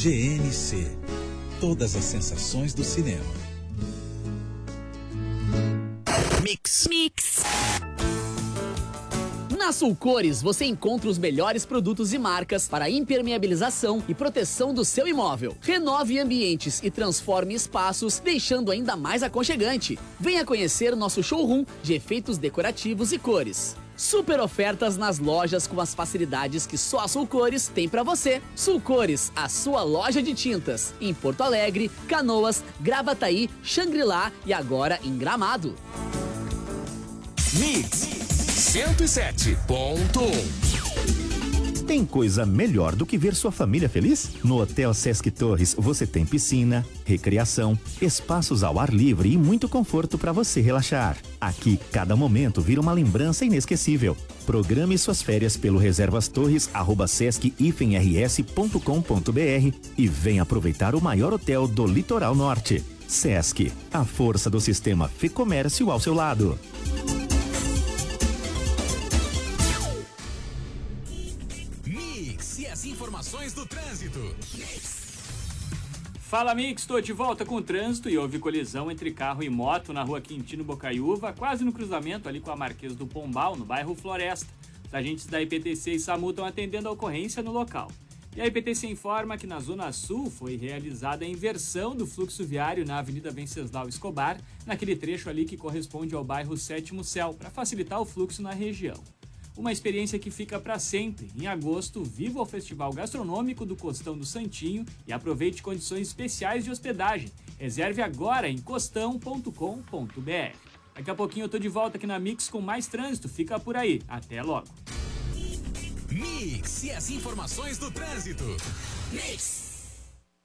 GNC. Todas as sensações do cinema. Mix. Na Sulcores você encontra os melhores produtos e marcas para impermeabilização e proteção do seu imóvel. Renove ambientes e transforme espaços, deixando ainda mais aconchegante. Venha conhecer nosso showroom de efeitos decorativos e cores. Super ofertas nas lojas com as facilidades que só a Sulcores tem para você. Sulcores, a sua loja de tintas, em Porto Alegre, Canoas, Gravataí, Xangri-Lá e agora em Gramado. Mix 107.1. Tem coisa melhor do que ver sua família feliz? No Hotel Sesc Torres você tem piscina, recreação, espaços ao ar livre e muito conforto para você relaxar. Aqui, cada momento vira uma lembrança inesquecível. Programe suas férias pelo reservastorres@sesc-rs.com.br e venha aproveitar o maior hotel do Litoral Norte. Sesc, a força do sistema Fê-Comércio ao seu lado. Mix e as informações do trânsito. Fala Mix, estou de volta com o trânsito e houve colisão entre carro e moto na rua Quintino Bocaiúva, quase no cruzamento ali com a Marquês do Pombal, no bairro Floresta. Os agentes da IPTC e SAMU estão atendendo a ocorrência no local. E a IPTC informa que na Zona Sul foi realizada a inversão do fluxo viário na Avenida Venceslau Escobar, naquele trecho ali que corresponde ao bairro Sétimo Céu, para facilitar o fluxo na região. Uma experiência que fica para sempre. Em agosto, viva o Festival Gastronômico do Costão do Santinho e aproveite condições especiais de hospedagem. Reserve agora em costão.com.br. Daqui a pouquinho eu tô de volta aqui na Mix com mais trânsito. Fica por aí. Até logo. Mix e as informações do trânsito. Mix.